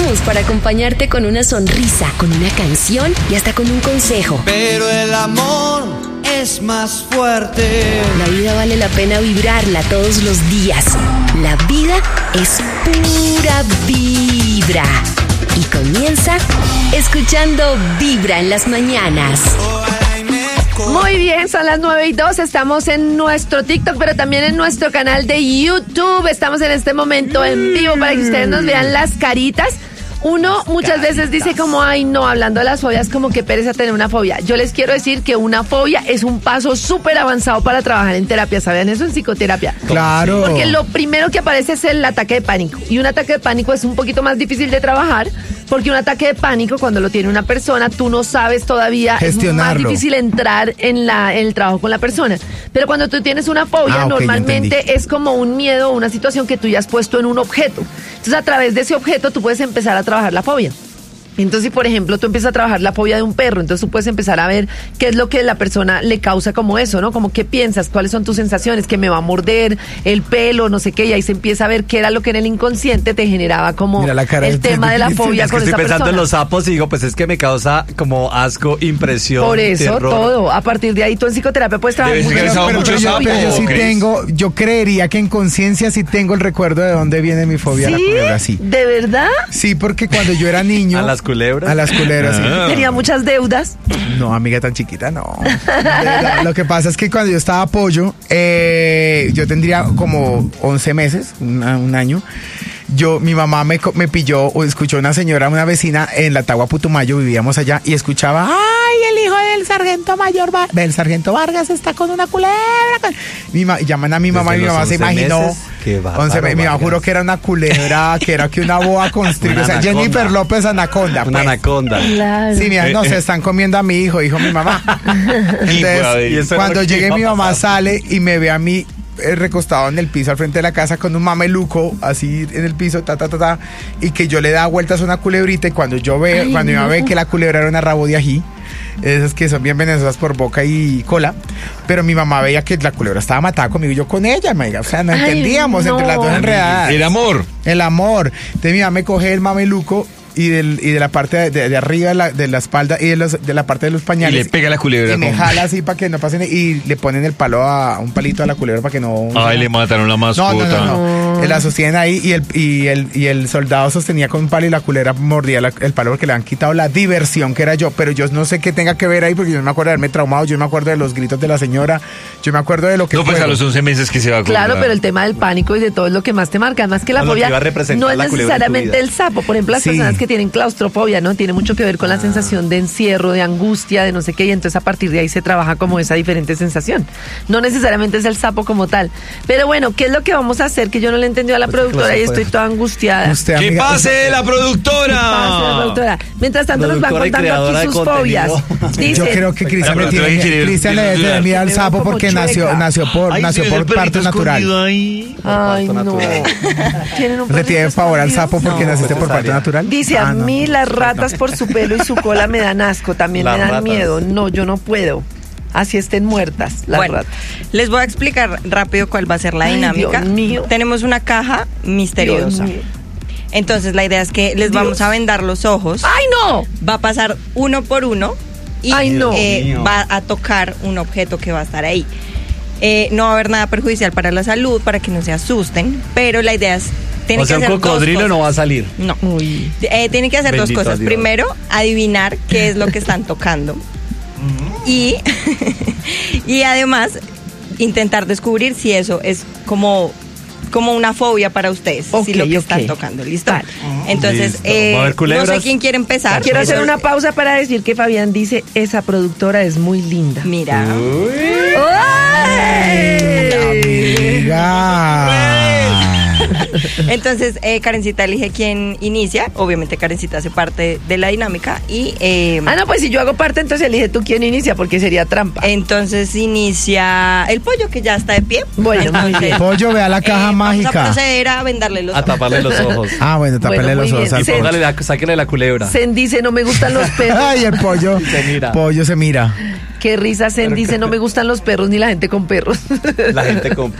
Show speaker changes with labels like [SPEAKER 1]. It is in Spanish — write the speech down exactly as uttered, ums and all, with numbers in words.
[SPEAKER 1] estamos para acompañarte con una sonrisa, con una canción y hasta con un consejo.
[SPEAKER 2] Pero el amor es más fuerte.
[SPEAKER 1] La vida vale la pena vibrarla todos los días. La vida es pura vibra. Y comienza escuchando Vibra en las mañanas.
[SPEAKER 3] Muy bien, son las nueve y dos, estamos en nuestro TikTok, pero también en nuestro canal de YouTube. Estamos en este momento en vivo para que ustedes nos vean las caritas. Uno muchas veces dice como, ay no, hablando de las fobias, como que pereza tener una fobia. Yo les quiero decir que una fobia es un paso súper avanzado para trabajar en terapia. ¿Saben eso? En psicoterapia.
[SPEAKER 4] Claro.
[SPEAKER 3] Porque lo primero que aparece es el ataque de pánico. Y un ataque de pánico es un poquito más difícil de trabajar, porque un ataque de pánico, cuando lo tiene una persona, tú no sabes todavía, es más difícil entrar en, la, en el trabajo con la persona. Pero cuando tú tienes una fobia, ah, okay, normalmente es como un miedo, una situación que tú ya has puesto en un objeto. Entonces, a través de ese objeto, tú puedes empezar a trabajar la fobia. Entonces, por ejemplo, tú empiezas a trabajar la fobia de un perro, entonces tú puedes empezar a ver qué es lo que la persona le causa como eso, ¿no? Como qué piensas, cuáles son tus sensaciones, que me va a morder el pelo, no sé qué, y ahí se empieza a ver qué era lo que en el inconsciente te generaba como el tema de la fobia con esa persona.
[SPEAKER 5] Estoy pensando en los sapos y digo, pues es que me causa como asco, impresión,
[SPEAKER 3] por eso,
[SPEAKER 5] terror.
[SPEAKER 3] Todo, a partir de ahí tú en psicoterapia puedes trabajar mucho.
[SPEAKER 4] Pero, pero, pero yo, pero yo sí tengo, yo creería que en conciencia sí tengo el recuerdo de dónde viene mi fobia a la culebra, sí.
[SPEAKER 3] ¿De verdad?
[SPEAKER 4] Sí, porque cuando yo era niño...
[SPEAKER 5] ¿A las culebras?
[SPEAKER 4] A las culebras. Ah.
[SPEAKER 3] ¿Tenía muchas deudas?
[SPEAKER 4] No, amiga tan chiquita, no. Lo que pasa es que cuando yo estaba pollo, eh, yo tendría como once meses, una, un año. Yo, mi mamá me, me pilló o escuchó una señora, una vecina en la Tagua Putumayo, vivíamos allá, y escuchaba, ay, el hijo del sargento mayor, del sargento Vargas está con una culebra. Mi ma, llaman a mi mamá. Desde y mi mamá se imaginó. once, mi mamá juró que era una culebra, que era que una boa constrictor. O sea, Jennifer López Anaconda.
[SPEAKER 5] Una pues. anaconda.
[SPEAKER 3] Claro.
[SPEAKER 4] Sí, mira, no, se están comiendo a mi hijo, dijo mi mamá. Entonces, cuando llegue mi mamá sale y me ve a mí recostado en el piso al frente de la casa con un mameluco así en el piso, ta, ta, ta, ta, y que yo le daba vueltas a una culebrita, y cuando yo veo, Ay, cuando no. mi mamá ve que la culebra era una rabo de ají, esas que son bien venenosas por boca y cola, pero mi mamá veía que la culebra estaba matada conmigo y yo con ella, amiga, o sea, no Ay, entendíamos no. entre las dos enredadas.
[SPEAKER 5] El amor.
[SPEAKER 4] El amor. Entonces mi mamá me coge el mameluco y, del, y de la parte de, de, de arriba de la, de la espalda y de, los, de la parte de los pañales.
[SPEAKER 5] Y le pega la culebra.
[SPEAKER 4] Y me jala así para que no pasen. Y le ponen el palo a un palito a la culebra para que no.
[SPEAKER 5] Ay, no, le mataron la mascota.
[SPEAKER 4] No, no, no. no. La sostienen ahí y el, y, el, y el soldado sostenía con un palo y la culebra mordía la, el palo porque le han quitado la diversión que era yo. Pero yo no sé qué tenga que ver ahí porque yo no me acuerdo de haberme traumado. Yo me acuerdo de los gritos de la señora. Yo me acuerdo de lo que.
[SPEAKER 5] No, pues a los once meses que se va a acordar.
[SPEAKER 3] Claro, pero el tema del pánico y de todo es lo que más te marca. Además que la fobia no es necesariamente el sapo. Por ejemplo, las sí. personas que tienen claustrofobia, ¿no? Tiene mucho que ver con la ah. sensación de encierro, de angustia, de no sé qué, y entonces a partir de ahí se trabaja como esa diferente sensación. No necesariamente es el sapo como tal. Pero bueno, ¿qué es lo que vamos a hacer? Que yo no le entendí a la productora y estoy toda angustiada.
[SPEAKER 4] Usted,
[SPEAKER 5] ¡Que pase la productora!
[SPEAKER 3] ¡Que pase la productora! Mientras tanto nos van contando aquí sus fobias.
[SPEAKER 4] Dice, yo creo que Cristian le tiene Cristian le tiene miedo al sapo porque nació, nació por, Ay, nació por parto natural.
[SPEAKER 3] Ahí. Ay, no.
[SPEAKER 4] ¿Le tiene favor al sapo porque no, naciste por parto natural?
[SPEAKER 3] Dice, ah, a no. mí las ratas por su pelo y su cola me dan asco, también las me dan ratas. miedo. No, yo no puedo. Así estén muertas las
[SPEAKER 6] bueno,
[SPEAKER 3] ratas.
[SPEAKER 6] Les voy a explicar rápido cuál va a ser la Ay, dinámica.
[SPEAKER 3] Dios mío.
[SPEAKER 6] Tenemos una caja misteriosa. Entonces la idea es que les Dios. vamos a vendar los ojos.
[SPEAKER 3] ¡Ay, no!
[SPEAKER 6] Va a pasar uno por uno y
[SPEAKER 3] Ay, no.
[SPEAKER 6] eh, va a tocar un objeto que va a estar ahí. Eh, no va a haber nada perjudicial para la salud, para que no se asusten, pero la idea es Tiene
[SPEAKER 5] o sea,
[SPEAKER 6] que
[SPEAKER 5] un cocodrilo no va a salir.
[SPEAKER 6] No. Uy. Eh, tienen que hacer Bendito dos cosas. Primero, adivinar qué es lo que están tocando. y, y además, intentar descubrir si eso es como, como una fobia para ustedes. Okay, si lo que okay. están tocando. ¿Listo? Vale. Entonces, Listo. Eh, no sé quién quiere empezar.
[SPEAKER 3] Quiero hacer una pausa para decir que Fabián dice, esa productora es muy linda.
[SPEAKER 6] Mira.
[SPEAKER 4] Uy. ¡Ay! Amiga.
[SPEAKER 6] Entonces, eh, Karencita elige quién inicia. Obviamente, Karencita hace parte de la dinámica. Y eh,
[SPEAKER 3] ah, no, pues si yo hago parte, entonces elige tú quién inicia, porque sería trampa.
[SPEAKER 6] Entonces inicia el pollo, que ya está de pie.
[SPEAKER 3] Bueno,
[SPEAKER 4] el pollo, vea la caja
[SPEAKER 6] eh,
[SPEAKER 4] mágica.
[SPEAKER 6] Vamos a proceder a vendarle los
[SPEAKER 5] a
[SPEAKER 6] ojos.
[SPEAKER 5] A taparle los ojos.
[SPEAKER 4] Ah, bueno, taparle bueno, los ojos al pollo.
[SPEAKER 5] Dale, sáquenle la culebra.
[SPEAKER 3] Zen dice, no me gustan los perros.
[SPEAKER 4] Ay, el pollo.
[SPEAKER 5] Se mira.
[SPEAKER 4] Pollo se mira.
[SPEAKER 3] Qué risa, Zen dice, no me gustan los perros ni la gente con perros.
[SPEAKER 5] La gente con